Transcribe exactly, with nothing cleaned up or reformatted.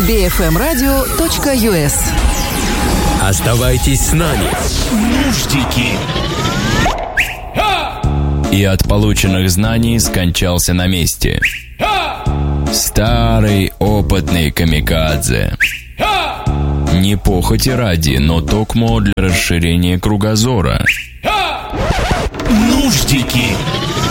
би эф эм радио точка ю эс. Оставайтесь с нами. Нуждики. И от полученных знаний скончался на месте. Старый опытный камикадзе. Не похоти ради, но токмо для расширения кругозора. Нуждики.